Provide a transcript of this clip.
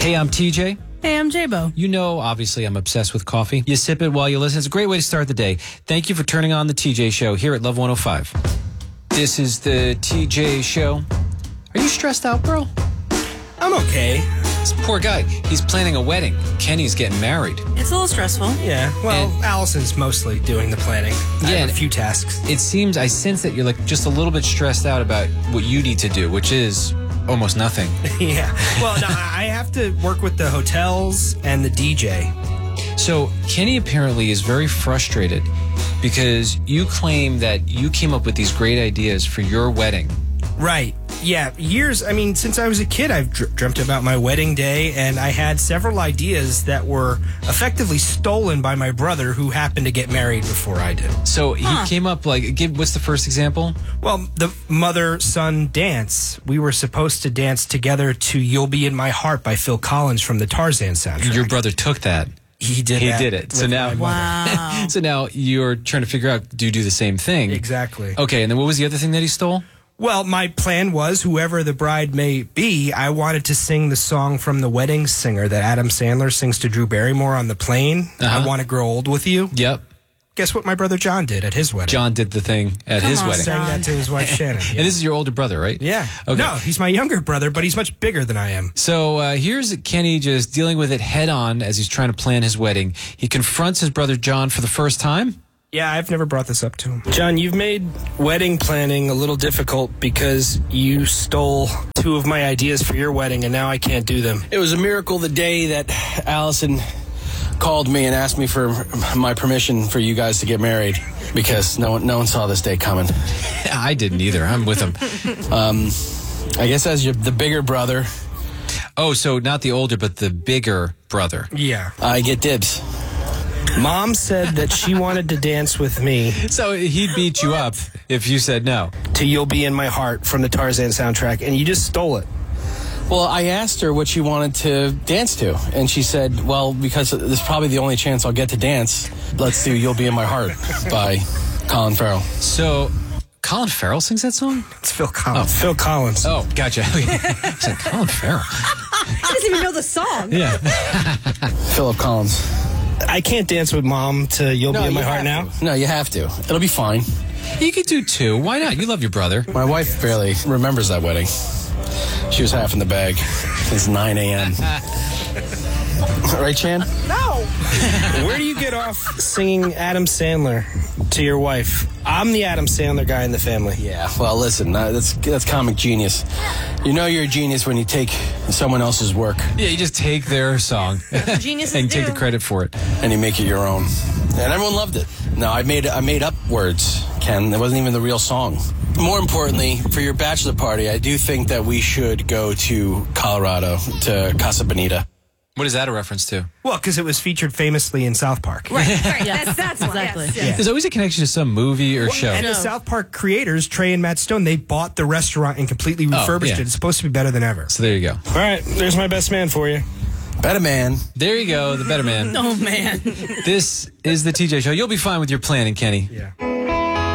Hey, I'm TJ. Hey, I'm J-Bo. You know, obviously, I'm obsessed with coffee. You sip it while you listen. It's a great way to start the day. Thank you for turning on the TJ Show here at Love 105. This is the TJ Show. Are you stressed out, bro? I'm okay. This poor guy. He's planning a wedding. Kenny's getting married. It's a little stressful. Yeah, well, And- Allison's mostly doing the planning. I have a few tasks. It seems, I sense that you're like just a little bit stressed out about what you need to do, which is almost nothing. Yeah. Well, no, I have to work with the hotels and the DJ. So Kenny apparently is very frustrated because you claim that you came up with these great ideas for your wedding. Right. Yeah, since I was a kid, I've dreamt about my wedding day, and I had several ideas that were effectively stolen by my brother, who happened to get married before I did. So he came up what's the first example? Well, the mother-son dance. We were supposed to dance together to You'll Be in My Heart by Phil Collins from the Tarzan soundtrack. Your brother took that. He did it. So with now, my mother. Wow. so now you're trying to figure out, do you do the same thing? Exactly. Okay, and then what was the other thing that he stole? Well, my plan was, whoever the bride may be, I wanted to sing the song from The Wedding Singer that Adam Sandler sings to Drew Barrymore on the plane. I Want to Grow Old with You. Yep. Guess what my brother John did at his wedding? John did the thing at his wedding. Sang that to his wife Shannon. And this is your older brother, right? Yeah. Okay. No, he's my younger brother, but he's much bigger than I am. So here's Kenny just dealing with it head on as he's trying to plan his wedding. He confronts his brother John for the first time. Yeah, I've never brought this up to him. John, you've made wedding planning a little difficult because you stole two of my ideas for your wedding, and now I can't do them. It was a miracle the day that Allison called me and asked me for my permission for you guys to get married, because no one saw this day coming. I didn't either. I'm with him. I guess as the bigger brother, Oh, so not the older, but the bigger brother. Yeah. I get dibs. Mom said that she wanted to dance with me So he'd beat you up if you said no. to You'll Be in My Heart from the Tarzan soundtrack, and you just stole it. Well, I asked her what she wanted to dance to, and she said, well, because this is probably the only chance I'll get to dance, let's do You'll Be in My Heart by Colin Farrell. So Colin Farrell sings that song? It's Phil Collins. Phil Collins. Oh, gotcha. I said Colin Farrell. He doesn't even know the song. Yeah. Philip Collins. I can't dance with Mom to You'll Be in My you Heart now. have to. No, you have to. It'll be fine. You could do two. Why not? You love your brother. My wife barely remembers that wedding. She was half in the bag since 9 a.m. Right, Chan? No. Where do you get off singing Adam Sandler to your wife? I'm the Adam Sandler guy in the family. Yeah, well, listen, that's comic genius. You know you're a genius when you take someone else's work Yeah, you just take their song Geniuses and take do. the credit for it. and you make it your own. And everyone loved it. No, I made up words, Ken. It wasn't even the real song. More importantly, for your bachelor party, I do think that we should go to Colorado, to Casa Bonita. What is that a reference to? Well, because it was featured famously in South Park. Right. That's Exactly. Yes, yes. There's always a connection to some movie or show. And the South Park creators, Trey and Matt Stone, they bought the restaurant and completely refurbished yeah. it. It's supposed to be better than ever. So there you go. All right, there's my best man for you. Better man. There you go, the better man. Oh, man. This is the TJ Show. You'll be fine with your planning, Kenny. Yeah.